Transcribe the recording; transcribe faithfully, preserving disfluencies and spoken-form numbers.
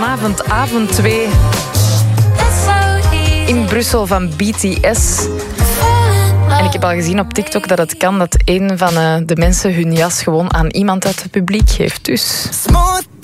vanavond avond twee in Brussel van B T S. En ik heb al gezien op TikTok dat het kan dat een van de mensen hun jas gewoon aan iemand uit het publiek geeft. Dus...